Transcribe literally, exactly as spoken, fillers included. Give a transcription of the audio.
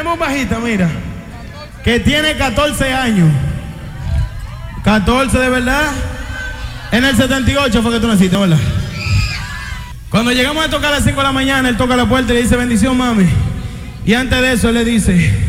tenemos un bajista, mira, que tiene catorce años. catorce de verdad. En el setenta y ocho fue que tú naciste, ¿verdad? Cuando llegamos a tocar a las cinco de la mañana, él toca la puerta y le dice, bendición, mami. Y antes de eso, él le dice,